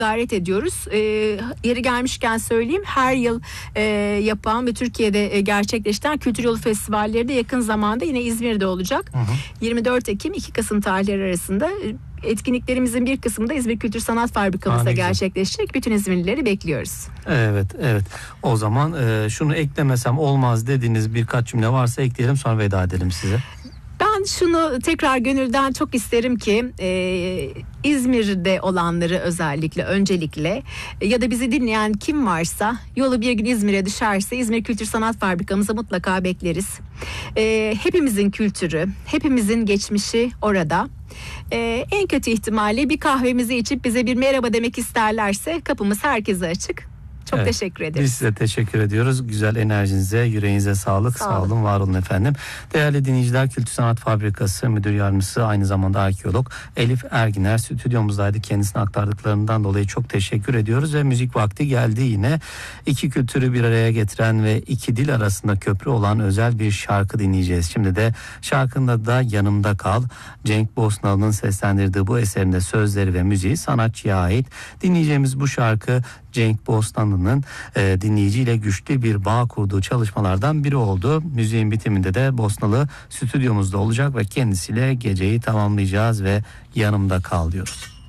ziyaret ediyoruz. Yeri gelmişken söyleyeyim, her yıl yapan ve Türkiye'de gerçekleştiren Kültür Yolu Festivalleri de yakın zamanda yine İzmir'de olacak. 24 Ekim 2 Kasım tarihleri arasında etkinliklerimizin bir kısmı da İzmir Kültür Sanat Fabrikamızda gerçekleşecek. Bütün İzmirlileri bekliyoruz. Evet. O zaman şunu eklemesem olmaz dediğiniz birkaç cümle varsa ekleyelim, sonra veda edelim size. Ben şunu tekrar gönülden çok isterim ki İzmir'de olanları özellikle öncelikle ya da bizi dinleyen kim varsa yolu bir gün İzmir'e düşerse İzmir Kültür Sanat Fabrikamıza mutlaka bekleriz. Hepimizin kültürü, hepimizin geçmişi orada. En kötü ihtimalle bir kahvemizi içip bize bir merhaba demek isterlerse kapımız herkese açık. Çok teşekkür ederiz. Biz size teşekkür ediyoruz. Güzel enerjinize, yüreğinize sağlık. Sağ olun, var olun efendim. Değerli dinleyiciler, Kültür Sanat Fabrikası Müdür Yardımcısı, aynı zamanda arkeolog Elif Erginer stüdyomuzdaydı. Kendisine aktardıklarından dolayı çok teşekkür ediyoruz ve müzik vakti geldi yine. İki kültürü bir araya getiren ve iki dil arasında köprü olan özel bir şarkı dinleyeceğiz. Şimdi de şarkında da Yanımda Kal, Cenk Bosnalı'nın seslendirdiği bu eserinde sözleri ve müziği sanatçıya ait. Dinleyeceğimiz bu şarkı Cenk Bosnalı'nın dinleyiciyle güçlü bir bağ kurduğu çalışmalardan biri oldu. Müziğin bitiminde de Bosnalı stüdyomuzda olacak ve kendisiyle geceyi tamamlayacağız ve Yanımda Kal diyoruz.